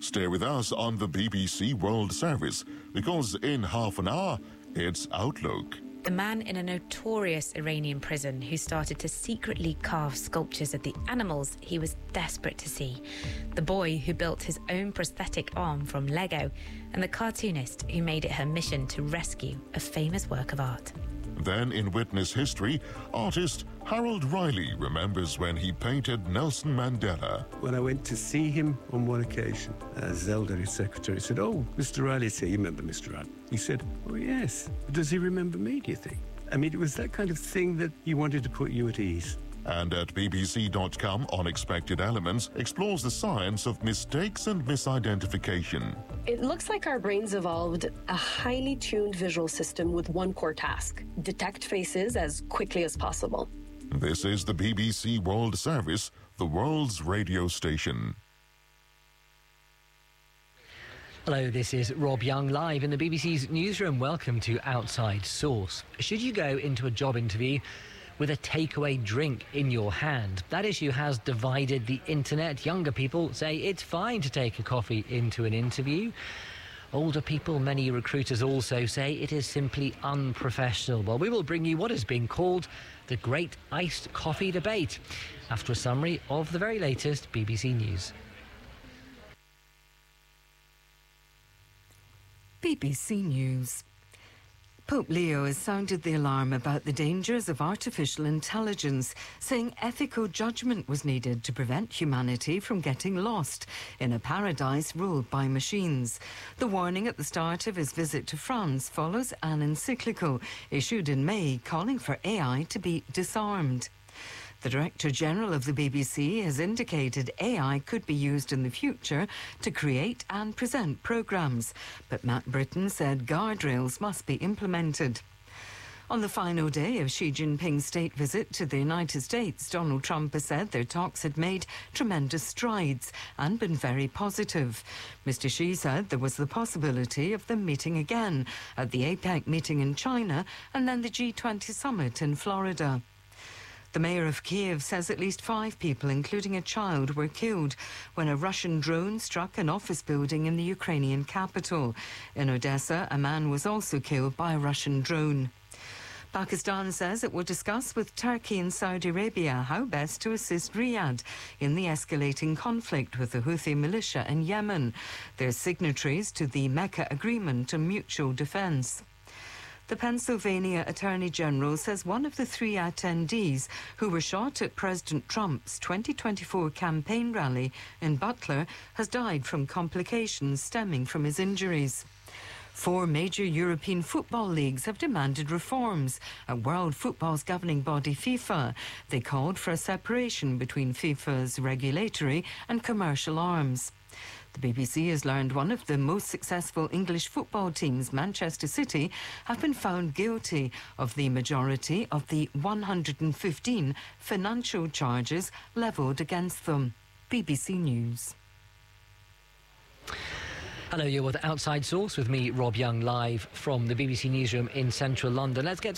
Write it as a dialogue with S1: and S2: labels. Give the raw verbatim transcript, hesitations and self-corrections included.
S1: Stay with us on the B B C World Service, because in half an hour, it's Outlook.
S2: The man in a notorious Iranian prison who started to secretly carve sculptures of the animals he was desperate to see. The boy who built his own prosthetic arm from Lego. And the cartoonist who made it her mission to rescue a famous work of art.
S1: Then in Witness History, artist Harold Riley remembers when he painted Nelson Mandela.
S3: When I went to see him on one occasion, uh, Zelda, his secretary, said, "Oh, Mister Riley's here. You remember Mister Riley?" He said, "Oh, yes. Does he remember me, do you think?" I mean, it was that kind of thing that he wanted to put you at ease.
S1: And at b b c dot com, Unexpected Elements explores the science of mistakes and misidentification.
S4: It looks like our brains evolved a highly tuned visual system with one core task: detect faces as quickly as possible.
S1: This is the B B C World Service, the world's radio station.
S5: Hello, this is Rob Young live in the B B C's newsroom. Welcome to Outside Source. Should you go into a job interview with a takeaway drink in your hand? That issue has divided the internet. Younger people say it's fine to take a coffee into an interview. Older people, many recruiters also say it is simply unprofessional. Well, we will bring you what is being called the Great Iced Coffee Debate after a summary of the very latest B B C News.
S6: B B C News. Pope Leo has sounded the alarm about the dangers of artificial intelligence, saying ethical judgment was needed to prevent humanity from getting lost in a paradise ruled by machines. The warning at the start of his visit to France follows an encyclical issued in May calling for A I to be disarmed. The Director General of the B B C has indicated A I could be used in the future to create and present programmes, but Matt Britton said guardrails must be implemented. On the final day of Xi Jinping's state visit to the United States, Donald Trump has said their talks had made tremendous strides and been very positive. Mister Xi said there was the possibility of them meeting again at the APEC meeting in China and then the G twenty summit in Florida. The mayor of Kiev says at least five people, including a child, were killed when a Russian drone struck an office building in the Ukrainian capital. In Odessa, a man was also killed by a Russian drone. Pakistan says it will discuss with Turkey and Saudi Arabia how best to assist Riyadh in the escalating conflict with the Houthi militia in Yemen. They're signatories to the Mecca Agreement on Mutual Defence. The Pennsylvania Attorney General says one of the three attendees who were shot at President Trump's twenty twenty-four campaign rally in Butler has died from complications stemming from his injuries. Four major European football leagues have demanded reforms at World Football's governing body FIFA. They called for a separation between FIFA's regulatory and commercial arms. The B B C has learned one of the most successful English football teams, Manchester City, have been found guilty of the majority of the one hundred fifteen financial charges levelled against them. B B C News.
S5: Hello, you're with Outside Source with me, Rob Young, live from the B B C newsroom in central London. Let's get